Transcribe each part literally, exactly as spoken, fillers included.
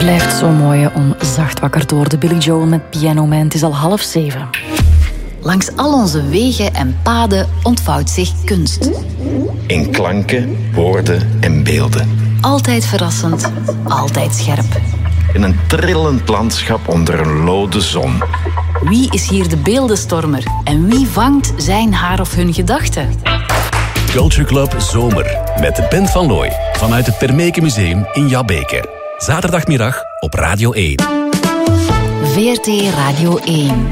Blijft zo mooi om zacht wakker te worden. Billy Joel met Piano Man. Het is al half zeven. Langs al onze wegen en paden ontvouwt zich kunst. In klanken, woorden en beelden. Altijd verrassend, altijd scherp. In een trillend landschap onder een lode zon. Wie is hier de beeldenstormer? En wie vangt zijn, haar of hun gedachten? Culture Club Zomer met Ben van Looy vanuit het Termeke Museum in Jabbeke. Zaterdagmiddag op Radio één. V R T Radio één.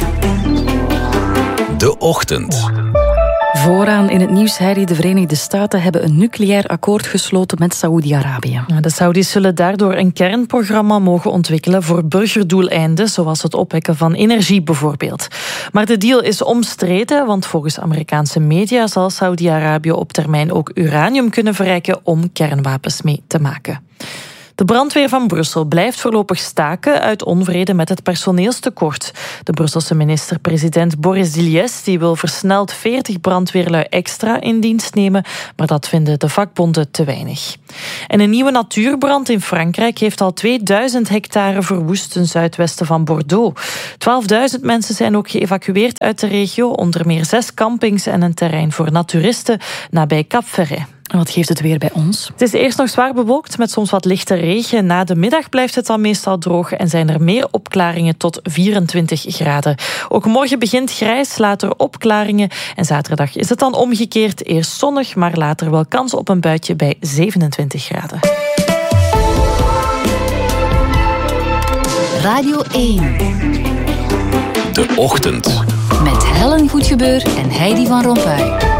De Ochtend. Vooraan in het nieuws, Heidi, de Verenigde Staten hebben een nucleair akkoord gesloten met Saoedi-Arabië. De Saudis zullen daardoor een kernprogramma mogen ontwikkelen voor burgerdoeleinden, zoals het opwekken van energie bijvoorbeeld. Maar de deal is omstreden, want volgens Amerikaanse media zal Saoedi-Arabië op termijn ook uranium kunnen verrijken om kernwapens mee te maken. De brandweer van Brussel blijft voorlopig staken uit onvrede met het personeelstekort. De Brusselse minister-president Boris Diliès die wil versneld veertig brandweerlui extra in dienst nemen, maar dat vinden de vakbonden te weinig. En een nieuwe natuurbrand in Frankrijk heeft al tweeduizend hectare verwoest ten zuidwesten van Bordeaux. twaalfduizend mensen zijn ook geëvacueerd uit de regio, onder meer zes campings en een terrein voor naturisten nabij Cap-Ferret. Wat geeft het weer bij ons? Het is eerst nog zwaar bewolkt met soms wat lichte regen. Na de middag blijft het dan meestal droog en zijn er meer opklaringen tot vierentwintig graden. Ook morgen begint grijs, later opklaringen. En zaterdag is het dan omgekeerd. Eerst zonnig, maar later wel kans op een buitje bij zevenentwintig graden. Radio één. De Ochtend. Met Helen Goedgebeur en Heidi van Rompuy.